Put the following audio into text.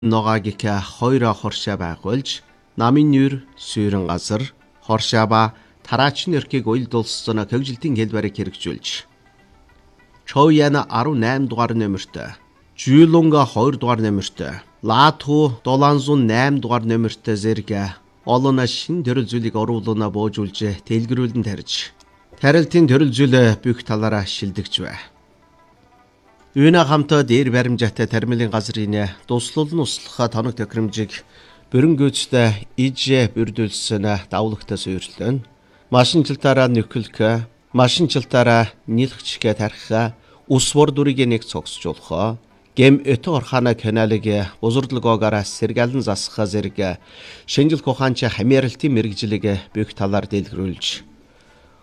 Ногаагийнхаа хоёроо хоршоо байгуулж, намын нүр сүйрэн газар, хоршоо ба тараачны эрхийг уйлдуулсан хөгжилтийн хэлбэрийг хэрэгжүүлж, Чоуяна 18 дугаар номертой, Жүүлунга 2 дугаар номертой, Лаатху 708 дугаар номертой зэрэг олон шин төрөл зүйлийг оруулуунаа боожуулж тэлгэрүүлэн тарьж, тарилтын төрөл зүйл бүх талаараа шилдэгч бай. Үүнэ хамтаа дээр баримжаатай тармилын газрын дуслал нь услах тоног тохиромжийг бөрөнгөөцтэй иж бүрдүүлсэн давлагтай суйрлан, машинчилтаараа нөхөлх, машинчилтаараа нийлхчгэ тарих, ус бор дүрийг нэг цогсжуулах, гэм өтө орхаана каналыг бузурдлогоогоор сэргэлэн засах зэрэг шинжлэх ухаанч хамааралтын мэрэгжлийг бүх талаар дэлгэрүүлж,